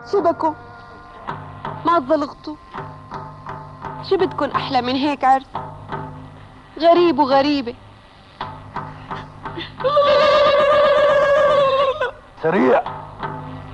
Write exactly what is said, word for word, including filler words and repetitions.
شبكوا ما تزلغتوا. شو بدكن أحلى من هيك عرس؟ غريب وغريبة. سريع